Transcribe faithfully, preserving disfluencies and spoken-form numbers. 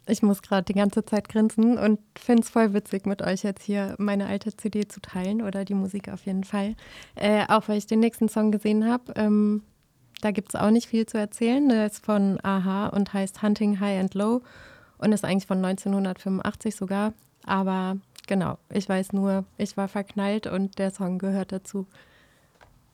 Ich muss gerade die ganze Zeit grinsen und finde es voll witzig, mit euch jetzt hier meine alte C D zu teilen oder die Musik auf jeden Fall. Äh, auch weil ich den nächsten Song gesehen habe. Ähm, da gibt es auch nicht viel zu erzählen. Der ist von a-ha und heißt Hunting High and Low und ist eigentlich von neunzehnhundertfünfundachtzig sogar. Aber genau, ich weiß nur, ich war verknallt und der Song gehört dazu.